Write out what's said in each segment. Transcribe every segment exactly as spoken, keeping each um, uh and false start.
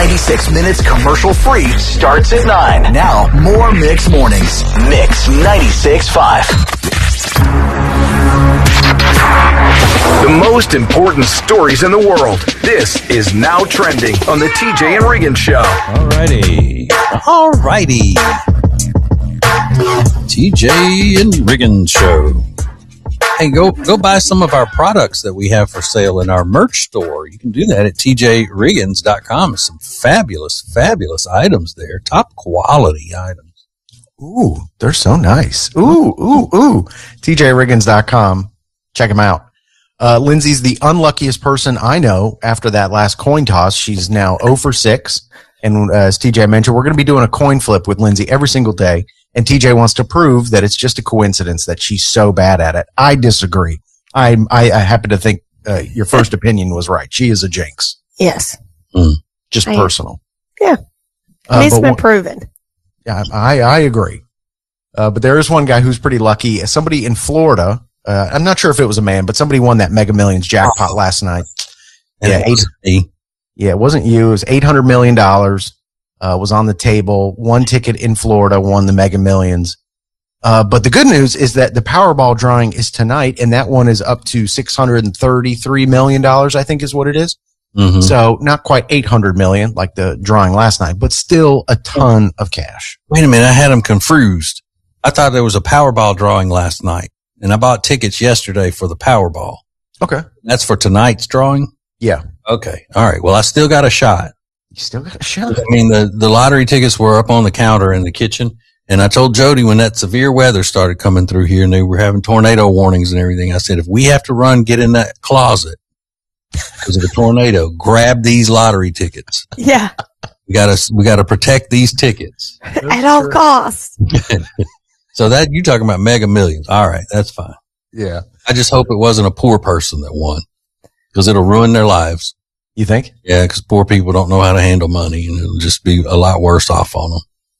ninety-six minutes commercial free starts at nine. Now, more Mix Mornings. Mix ninety-six point five. The most important stories in the world. This is Now Trending on the T J and Regan Show. All righty. All righty. T J and Regan Show. Hey, go go buy some of our products that we have for sale in our merch store. You can do that at T J Riggins dot com. Some fabulous, fabulous items there. Top quality items. Ooh, they're so nice. Ooh, ooh, ooh. T J Riggins dot com. Check them out. Uh, Lindsay's the unluckiest person I know after that last coin toss. She's now zero for six. And uh, as T J mentioned, we're going to be doing a coin flip with Lindsay every single day. And T J wants to prove that it's just a coincidence that she's so bad at it. I disagree. I I, I happen to think uh, your first opinion was right. She is a jinx. Yes. Mm. Just I, personal. Yeah. Uh, it's been one, proven. Yeah, I, I agree. Uh, but there is one guy who's pretty lucky. Somebody in Florida, uh, I'm not sure if it was a man, but somebody won that Mega Millions jackpot oh. last night. And yeah, eight, yeah, it wasn't you. It was eight hundred million dollars. Uh, was on the table. One ticket in Florida won the Mega Millions. Uh, but the good news is that the Powerball drawing is tonight, and that one is up to six hundred thirty-three million dollars, I think is what it is. Mm-hmm. So not quite eight hundred million dollars like the drawing last night, but still a ton of cash. Wait a minute. I had them confused. I thought there was a Powerball drawing last night, and I bought tickets yesterday for the Powerball. Okay. That's for tonight's drawing? Yeah. Okay. All right. Well, I still got a shot. You still got a shot. I mean, the, the lottery tickets were up on the counter in the kitchen. And I told Jody when that severe weather started coming through here and they were having tornado warnings and everything, I said, if we have to run, get in that closet because of a tornado, grab these lottery tickets. Yeah. We gotta, we gotta protect these tickets. At all costs. So that, you talking about Mega Millions. All right. That's fine. Yeah. I just hope it wasn't a poor person that won because it'll ruin their lives. You think? Yeah, because poor people don't know how to handle money, and it'll just be a lot worse off on them.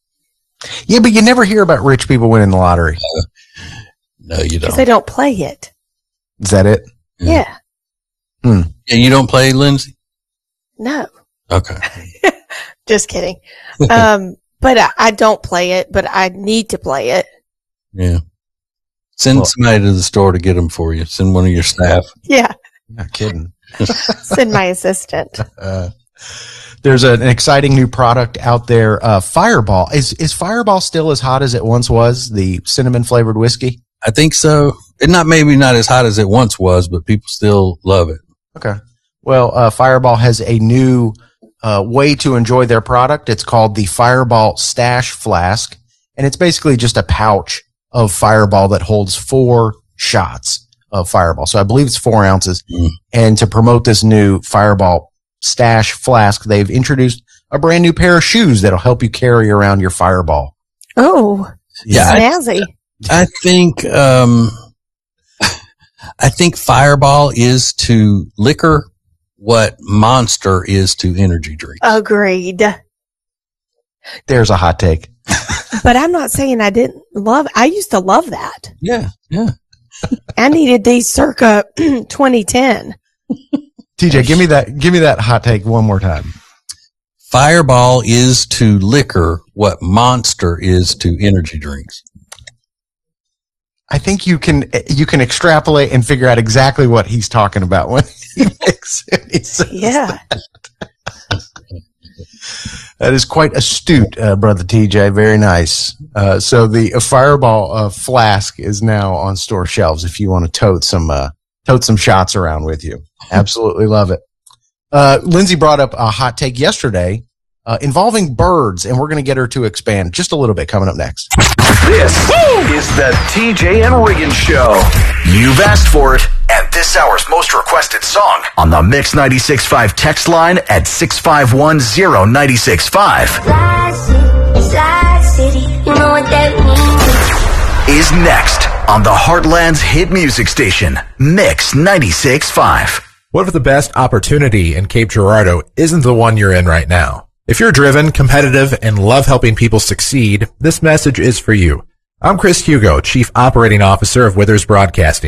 Yeah, but you never hear about rich people winning the lottery. Uh, no, you don't. Because they don't play it. Is that it? Yeah. Hmm. Yeah, you don't play, Lindsay? No. Okay. Just kidding. Um, but I, I don't play it, but I need to play it. Yeah. Send well, somebody to the store to get them for you. Send one of your staff. Yeah. Not kidding. Send my assistant. Uh, there's a, an exciting new product out there. Uh, Fireball. Is, is Fireball still as hot as it once was? The cinnamon flavored whiskey? I think so. It not, maybe not as hot as it once was, but people still love it. Okay. Well, uh, Fireball has a new, uh, way to enjoy their product. It's called the Fireball Stash Flask. And it's basically just a pouch of Fireball that holds four shots of Fireball. So I believe it's four ounces. Mm. And to promote this new Fireball Stash Flask, they've introduced a brand new pair of shoes that'll help you carry around your Fireball. Oh, yeah. Snazzy. I, I think, um, I think Fireball is to liquor what Monster is to energy drinks. Agreed. There's a hot take. But I'm not saying I didn't love, I used to love that. Yeah, yeah. I needed these circa twenty ten. T J, give me that, give me that hot take one more time. Fireball is to liquor what Monster is to energy drinks. I think you can, you can extrapolate and figure out exactly what he's talking about when he makes it. He says yeah. That. That is quite astute, uh, Brother T J. Very nice. Uh, so the uh, Fireball uh, flask is now on store shelves if you want to tote some, uh, tote some shots around with you. Absolutely love it. Uh, Lindsay brought up a hot take yesterday, uh, involving birds, and we're going to get her to expand just a little bit coming up next. This is the T J and Regan Show. You've asked for it, and this hour's most requested song on the Mix ninety-six point five text line at six five one zero nine six five is next on the Heartland's hit music station, Mix ninety-six point five. What if the best opportunity in Cape Girardeau isn't the one you're in right now? If you're driven, competitive, and love helping people succeed, this message is for you. I'm Chris Hugo, Chief Operating Officer of Withers Broadcasting.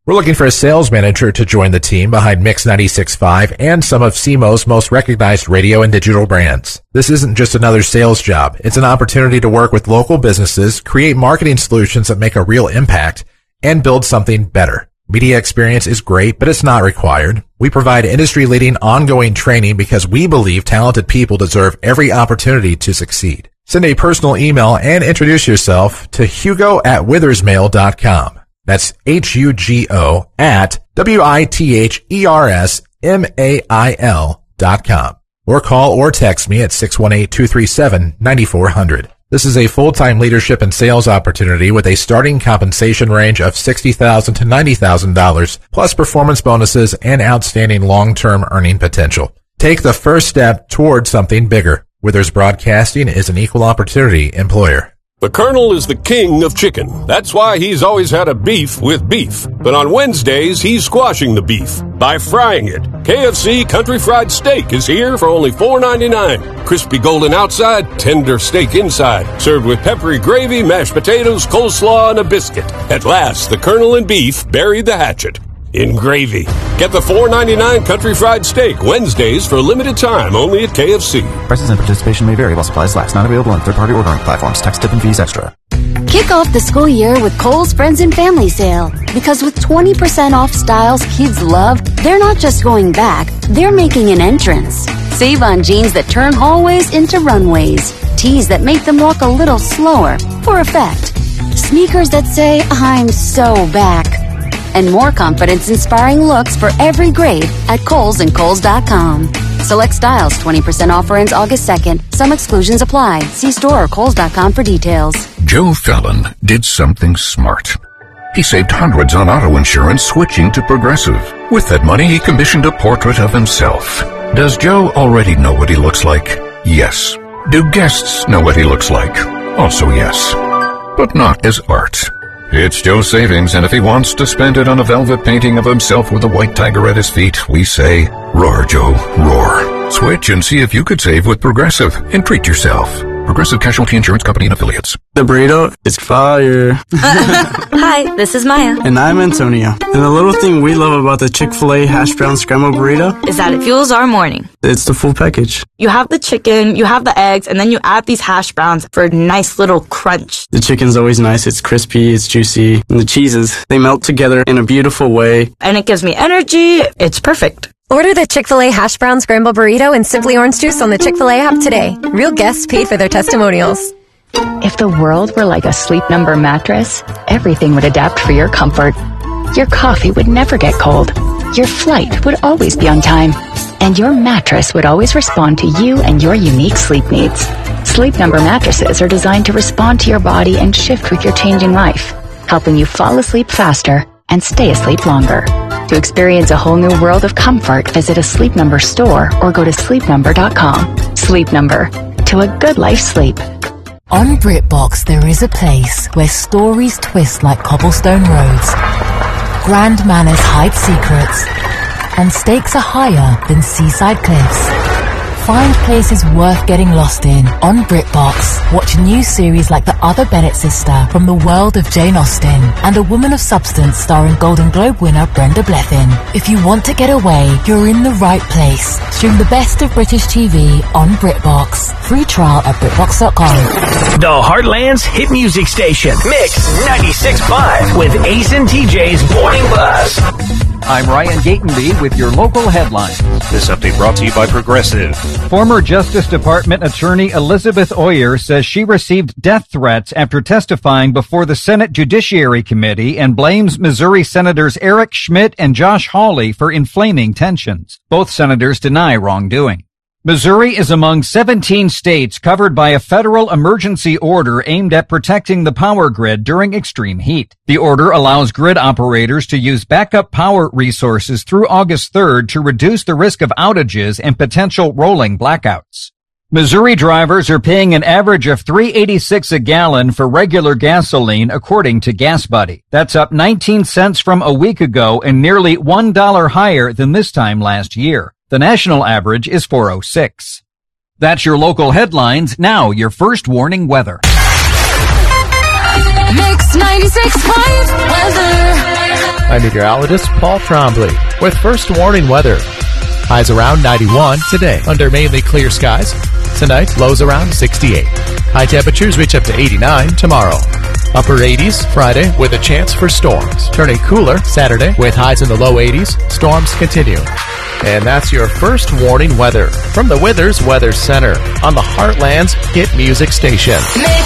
We're looking for a sales manager to join the team behind Mix ninety-six point five and some of S E M O's most recognized radio and digital brands. This isn't just another sales job. It's an opportunity to work with local businesses, create marketing solutions that make a real impact, and build something better. Media experience is great, but it's not required. We provide industry-leading ongoing training because we believe talented people deserve every opportunity to succeed. Send a personal email and introduce yourself to hugo at withersmail dot com. That's H U G O at W I T H E R S M A I L dot com. Or call or text me at six one eight, two three seven, nine four zero zero. This is a full-time leadership and sales opportunity with a starting compensation range of sixty thousand dollars to ninety thousand dollars, plus performance bonuses and outstanding long-term earning potential. Take the first step toward something bigger. Withers Broadcasting is an equal opportunity employer. The Colonel is the king of chicken. That's why he's always had a beef with beef. But on Wednesdays, he's squashing the beef by frying it. K F C Country Fried Steak is here for only four ninety-nine. Crispy golden outside, tender steak inside. Served with peppery gravy, mashed potatoes, coleslaw, and a biscuit. At last, the Colonel and beef buried the hatchet in gravy. Get the four ninety-nine Country Fried Steak Wednesdays for a limited time only at K F C. Prices and participation may vary while supplies last. Not available on third-party ordering platforms. Tax, tip, and fees extra. Kick off the school year with Kohl's Friends and Family Sale. Because with twenty percent off styles kids love, they're not just going back, they're making an entrance. Save on jeans that turn hallways into runways. Tees that make them walk a little slower for effect. Sneakers that say, I'm so back. And more confidence-inspiring looks for every grade at Kohl's and Kohl's dot com. Select styles, twenty percent offer ends August second. Some exclusions apply. See store or Kohl's dot com for details. Joe Fallon did something smart. He saved hundreds on auto insurance switching to Progressive. With that money, he commissioned a portrait of himself. Does Joe already know what he looks like? Yes. Do guests know what he looks like? Also yes. But not as art. It's Joe's savings, and if he wants to spend it on a velvet painting of himself with a white tiger at his feet, we say, roar, Joe, roar. Switch and see if you could save with Progressive and treat yourself. Progressive Casualty Insurance Company and Affiliates. The burrito is fire. Hi, this is Maya. And I'm Antonio. And the little thing we love about the Chick-fil-A hash brown scrambled burrito is that it fuels our morning. It's the full package. You have the chicken, you have the eggs, and then you add these hash browns for a nice little crunch. The chicken's always nice. It's crispy, it's juicy. And the cheeses, they melt together in a beautiful way. And it gives me energy. It's perfect. Order the Chick-fil-A Hash Brown Scramble Burrito and Simply Orange Juice on the Chick-fil-A app today. Real guests paid for their testimonials. If the world were like a Sleep Number mattress, everything would adapt for your comfort. Your coffee would never get cold. Your flight would always be on time. And your mattress would always respond to you and your unique sleep needs. Sleep Number mattresses are designed to respond to your body and shift with your changing life, helping you fall asleep faster and stay asleep longer. To experience a whole new world of comfort, visit a Sleep Number store or go to sleep number dot com. Sleep Number. To a good life sleep. On BritBox, there is a place where stories twist like cobblestone roads, grand manners hide secrets, and stakes are higher than seaside cliffs. Find places worth getting lost in on BritBox. Watch new series like The Other Bennett Sister from the world of Jane Austen and A Woman of Substance starring Golden Globe winner Brenda Blethyn. If you want to get away, you're in the right place. Stream the best of British T V on BritBox. Free trial at BritBox dot com. The Heartland's hit music station, Mix ninety-six point five with Ace and T J's Morning Buzz. I'm Ryan Gatenby with your local headlines. This update brought to you by Progressive. Former Justice Department attorney Elizabeth Oyer says she received death threats after testifying before the Senate Judiciary Committee and blames Missouri Senators Eric Schmidt and Josh Hawley for inflaming tensions. Both senators deny wrongdoing. Missouri is among seventeen states covered by a federal emergency order aimed at protecting the power grid during extreme heat. The order allows grid operators to use backup power resources through August third to reduce the risk of outages and potential rolling blackouts. Missouri drivers are paying an average of three dollars and eighty-six cents a gallon for regular gasoline, according to GasBuddy. That's up nineteen cents from a week ago and nearly one dollar higher than this time last year. The national average is four oh six. That's your local headlines. Now, your first warning weather. Mix ninety-six point five weather. I'm meteorologist Paul Trombley with first warning weather. Highs around ninety-one today under mainly clear skies. Tonight, lows around sixty-eight. High temperatures reach up to eighty-nine tomorrow. Upper eighties Friday with a chance for storms. Turning cooler Saturday with highs in the low eighties. Storms continue. And that's your first warning weather from the Withers Weather Center on the Heartland's hit music station. Mix